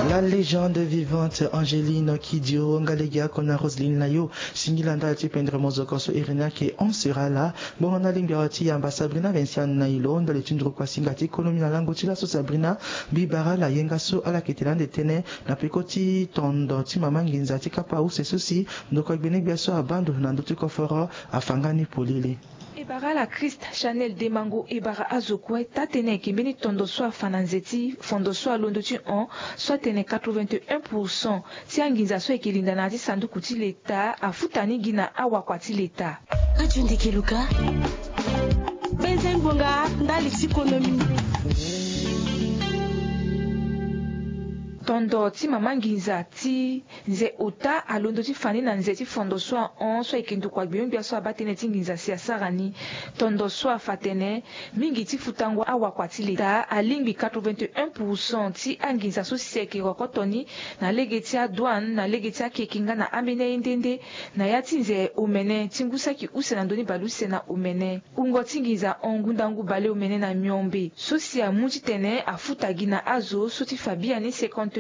La légende vivante Angéline Kidio Ngalega Kona Roseline Layo Singilanda Tipendre Mozokoso Irina qui on sera là. Bon on a l'ingati Yamba Sabrina Vinciane Nailo dans les tundro kwa singati kolomina langotila so Sabrina Bibara la yengaso ala ketelan de tene na pekoti tondo ti mama nginza ti kapa ou c'est ceci donc benek biaso abando na ndoto koforo afangani polili. Ebara la Christ Chanel Demango Ebara Azokwe tatene kimbeni tondo soit fananzeti fondo soit londoti on soit tene 81% si anginza soit ekilinda na ti sanduku ti leta afutani gina awakwati leta ajundi keluka benzen bonga ndali ekonomi tondo ti mama nginza ti nze ota alondo ti fani na nze ti fondo soit on soit ekindu kwa biyongbia soit abatene ti nginza si asarani tondo soit fatene mingi ti futango awakwa ti leta alingbi 81% ti anginza so seke rokotoni na lege ti adouane na lege ti akekinga na ambene ye ndende na ya ti nze omene ti ngusa ki use na ndöni bale use na omene ungo ti nginza ongundangu bale omene na miombe so si amu ti tene afuta gi na azo so ti fabi ani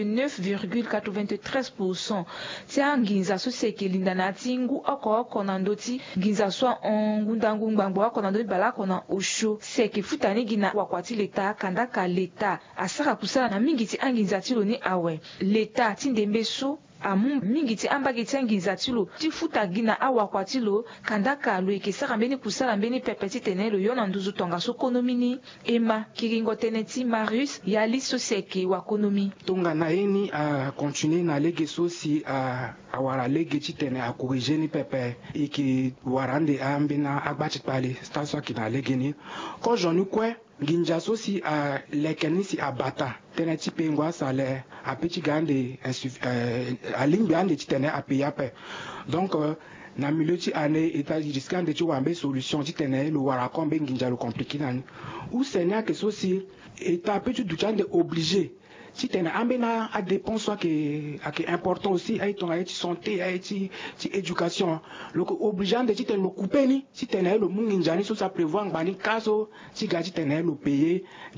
59,93% ti anginza so seke linda na ti ngu oko na ndoti nginza so ongundangu ngbangbo oko na ndöni bale oko na osho seke futani gi na wakwati leta kandaka leta asara kusala na mingi ti anginza ti lo ni awe leta ti ndembe so amu mingi ti ambage ti anginza ti lo ti futa gi na awakua ti lo kandaka lo yeke sara mbeni kusala mbeni pepe ti tene lo yo na nduzu tonga so konomi ni ema kiringo tënë ti Marius ya li so seke wakonomi tongana ye ni akontinue na lege so si awara lege ti tene akorige ni pepe e yeke wara ande ambeni agba ti kpale sta so ayeke na lege ni ko zo ni kue nginja so si leke ni si abata tene ti pe ngwa sale ape ti ga ande alingbi ande ti tene ape yape donc na milieu ti ane eta jusqu'à ande ti wambe solution ti tene lo wara kon mbe nginja lo compliqué nani ou sene ayeke so si eta ape ti duti ande obligé ti tene ambeni adépense so ayeke important aussi aye tonga ye ti santé aye ti éducation lo yeke obligé ande ti tene lo coupe ni ti tene lo mu nginja ni so si aprévoir ngba ni ka so ti ga ti tene lo paye